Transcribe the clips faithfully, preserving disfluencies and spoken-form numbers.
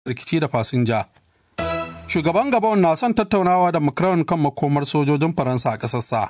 rikici da fasinja. Shugaban Gabon na son tattaunawa da Macron kan makomar sojojin Faransa a ƙasarsa.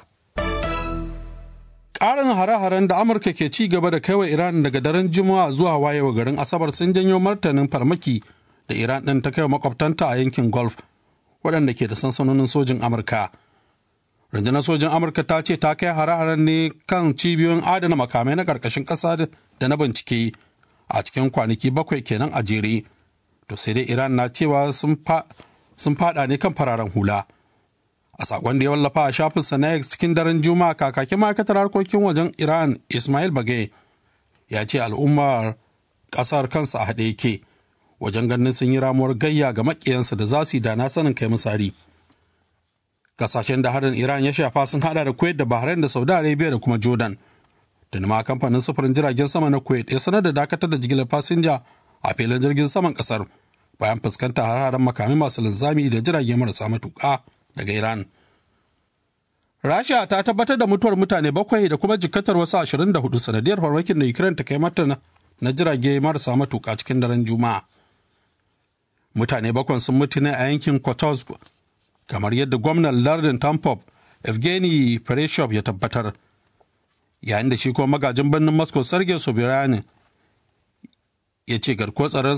Ƙarin hare-haren da Amurka ke ci gaba da kaiwa Iran daga daren Juma'a zuwa wayewa garin Asabar sun janyo martanin farmaki da Iran ɗin ta kai makwabtanta a yankin Gulf, waɗanda ke da sansanonin sojin Amurka. Rundunar sojin Amurka ta ce ta kai hare-haren ne kan cibiyoyin adana makamai na ƙarƙashin ƙasa da na bincike a cikin kwanaki bakwai kenan a jere. To sai dai Iran na cewa sun fada ne kan fararen hula. A sakon da ya wallafa a shafinsa na X cikin daren Juma'a, kakakin ma'aikatar harkokin wajen Iran Ismail Bagay ya ce al'ummar ƙasar kansa a haɗe yake wajen ganin sun yi ramuwar gayya ga maƙiyansu da za su yi da na sanin kai misari. Kasashen da harin Iran ya shafa sun hada da Kuwait da Bahrain da Saudi Arabia da kuma Jordan. Tuni ma kamfanin sufurin jiragen sama na Kuwait ya sanar da dakatar da jigilar fasinja a filin jirgin saman kasar bayan fuskantar har-haren makamai masu linzami da jirage marasa matuƙa daga Iran. Rasha ta tabbatar da mutuwar mutane bakwai da kuma jikkatar wasu ashirin da hudu sanadiyar farmakin da Ukraine ta kai mata na jirage marasa matuƙa cikin daren Juma'a. Mutane bakwai sun mutu ne a yankin Kotos, kamar yadda gwamnan lardin Tampop Evgeny Pereshov ya tabbatar, yayin da shi kuma magajin birnin Moscow Sergei Sobyanin ya ce garkuwar tsaron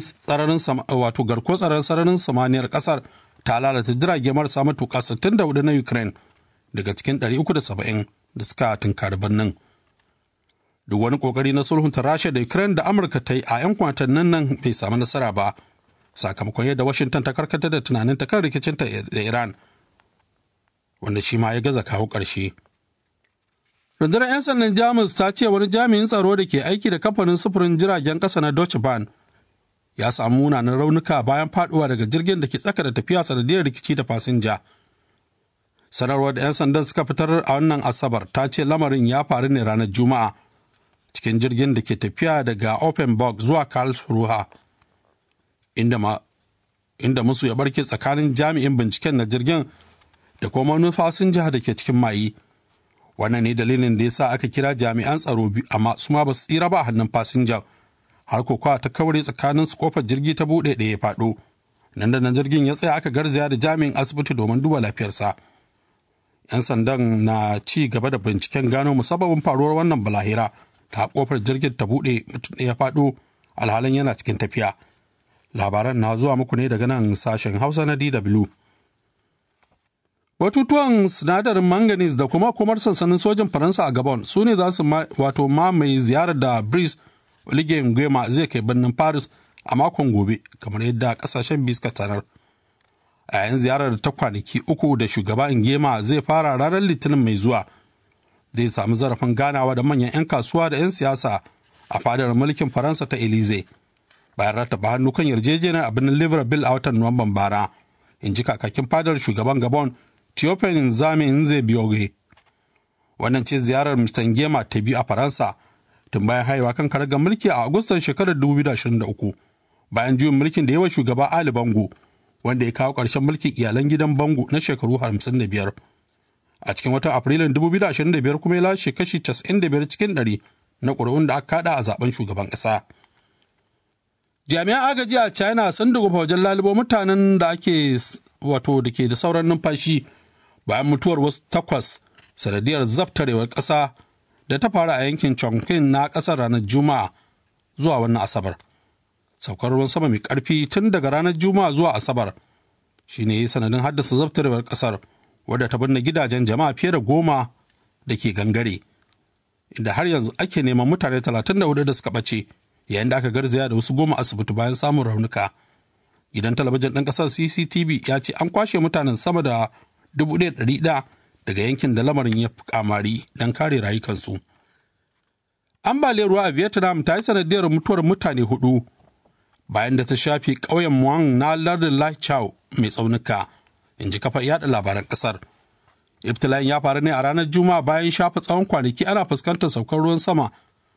sararin samaniyar kasar ta lalata jirage marasa matuƙa sittin da hudu na Ukraine daga cikin ɗari uku da saba'in da suka tunkari birnin. Duk wani ƙoƙari na sulhunta Rasha da Ukraine da Amurka ta yi a 'yan kwatannin nan bai samu nasara ba, sakamakon yadda Washington ta karkatar da tunaninta kan rikicinta da Iran, wanda shi ma ya gaza kawo ƙarshe. Rundunar 'yan sandan Jamus ta ce wani jami'in tsaro da ke aiki da kamfanin sufurin jiragen ƙasa na Deutsche Bahn ya samu munanan raunuka bayan faduwa daga jirgin da ke tsaka da tafiya sanadiyar rikici da fasinja. Sanarwar da 'yan sandan suka fitar a wannan Asabar ta ce lamarin ya faru ne ranar Juma'a cikin jirgin da ke tafiya daga Offenburg zuwa Karlsruhe, inda ma inda musu ya barke tsakanin jami'in binciken na jirgin da kuma wani fasinja da ke cikin mayi. Wannan ne dalilin da ya sa aka kira jami'an tsaro biyu, amma su ma ba su tsira ba a hannun fasinjan. Har kokawa ta kaure tsakanin su kofar jirgi ta buɗe ɗaya ya faɗo. Nan da nan jirgin ya tsaya aka garzaya da jami'in asibiti domin duba lafiyarsa. 'Yan sandan na ci gaba da binciken gano musabbabin faruwar wannan balahira ta kofar jirgin ta buɗe mutum ɗaya ya faɗo alhalin yana cikin tafiya. Labaran na zuwa muku ne daga nan sashen Hausa na D W. Batutuwan sinadarin manganese da kuma kumar sansanin sojin Faransa a Gabon su ne za su wato mamaye ziyarar da Brice Oligui Nguema zai kai birnin Paris a makon gobe, kamar yadda kasashen biyu suka sanar. A yayin ziyarar ta kwanaki uku da shugaba Nguema zai fara ranar Litinin mai zuwa, zai samu zarafin ganawa da manyan 'yan kasuwa da 'yan siyasa a fadar mulkin Faransa ta Élysée, bayan rattaba hannu kan yarjejeniyar a birnin Libreville a watan Nuwamban bara, in ji kakakin fadar shugaban Gabon Théophile Nzame Bioge. Wannan ce ziyarar Mister Nguema ta biyu a Faransa tun bayan haihuwa kan karagar mulki a Agustan shekarar dubu biyu da ashirin da uku, bayan juyin mulkin da yawa shugaba Ali Bongo, wanda ya kawo ƙarshen mulkin iyalan gidan Bongo na shekaru hamsin da biyar. A cikin watan Afrilun dubu biyu da ashirin da biyar kuma ya lashe kashi casa'in da biyar cikin ɗari na ƙuri'un da aka kaɗa a zaben shugaban ƙasa. Jami'an agaji a China sun dugufa wajen lalubo mutanen da ake wato da ke da sauran numfashi bayan mutuwar wasu takwas sanadiyar zabtarewar ƙasa da ta faru a yankin Chongqing na ƙasar ranar Juma'a zuwa wannan Asabar. Saukar ruwan sama mai ƙarfi tun daga ranar Juma'a zuwa Asabar shi ne yi sanadin haddasa zabtarewar ƙasar, wadda ta binne gidajen jama'a fiye da goma da ke gangare, inda har yanzu ake neman mutane talatin da hudu da suka ɓace, yayin da aka garzaya da wasu goma asibiti bayan samun raunuka. Gidan talabijin ɗan ƙasar C C T V ya ce an kwashe mutanen sama da dubu ɗaya da ɗari ɗaya daga yankin da lamarin ya fi kamari don kare rayukansu. Ambaliyar ruwa a Vietnam ta yi sanadiyar mutuwar mutane hudu bayan da ta shafe ƙauyen Muang na lardin Lai Chau mai tsaunuka, in ji kafa yada labaran ƙasar. Ibtila'in ya faru ne a ranar Juma'a bayan shafe tsawon kwanaki ana fuskantar saukar ruwan sama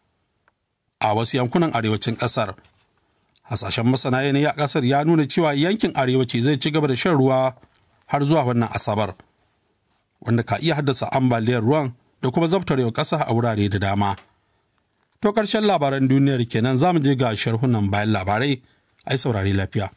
a wasu yankunan arewacin ƙasar. Hasashen masana yanayi a ƙasar ya nuna cewa yankin arewaci zai ci gaba da shan ruwa har zuwa wannan Asabar, wanda ka iya haddasa ambaliyar ruwan da kuma zabtarewa ƙasa a wurare da dama. To ƙarshen labaran duniyar kenan, za mu je ga sharhunan bayan labarai ai saurari lafiya.